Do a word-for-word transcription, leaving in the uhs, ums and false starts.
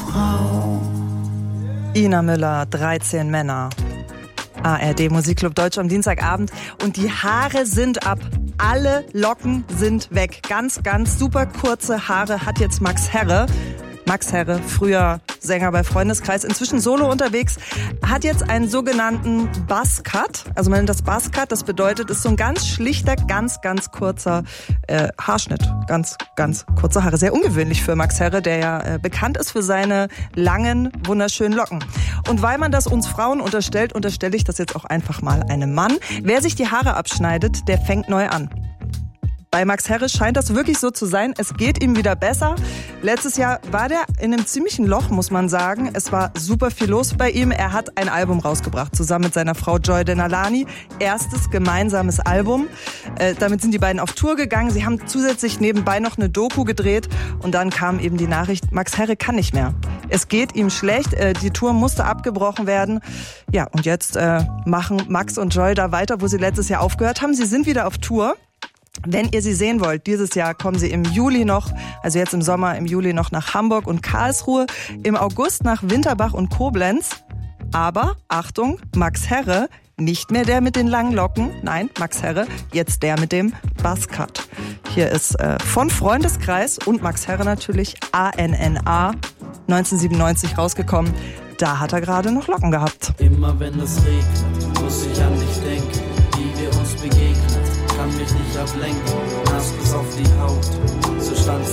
Frau. Ina Müller, dreizehn Männer. A R D Musikclub Deutsch am Dienstagabend. Und die Haare sind ab. Alle Locken sind weg. Ganz, ganz super kurze Haare hat jetzt Max Herre. Max Herre, früher Sänger bei Freundeskreis, inzwischen solo unterwegs, hat jetzt einen sogenannten Buzzcut. Also man nennt das Buzzcut, das bedeutet, ist so ein ganz schlichter, ganz, ganz kurzer äh, Haarschnitt. Ganz, ganz kurze Haare. Sehr ungewöhnlich für Max Herre, der ja äh, bekannt ist für seine langen, wunderschönen Locken. Und weil man das uns Frauen unterstellt, unterstelle ich das jetzt auch einfach mal einem Mann. Wer sich die Haare abschneidet, der fängt neu an. Bei Max Herre scheint das wirklich so zu sein. Es geht ihm wieder besser. Letztes Jahr war der in einem ziemlichen Loch, muss man sagen. Es war super viel los bei ihm. Er hat ein Album rausgebracht, zusammen mit seiner Frau Joy Denalani. Erstes gemeinsames Album. Äh, damit sind die beiden auf Tour gegangen. Sie haben zusätzlich nebenbei noch eine Doku gedreht. Und dann kam eben die Nachricht, Max Herre kann nicht mehr. Es geht ihm schlecht. Äh, die Tour musste abgebrochen werden. Ja, und jetzt äh, machen Max und Joy da weiter, wo sie letztes Jahr aufgehört haben. Sie sind wieder auf Tour. Wenn ihr sie sehen wollt, dieses Jahr kommen sie im Juli noch, also jetzt im Sommer, im Juli noch nach Hamburg und Karlsruhe, im August nach Winterbach und Koblenz. Aber, Achtung, Max Herre, nicht mehr der mit den langen Locken, nein, Max Herre, jetzt der mit dem Buzzcut. Hier ist äh, von Freundeskreis und Max Herre natürlich A N N A, neunzehnhundertsiebenundneunzig rausgekommen. Da hat er gerade noch Locken gehabt. Immer wenn es regnet, muss ich an dich denken, wie wir uns begegnen. Kann mich nicht ablenken, nass bis auf die Haut, so stand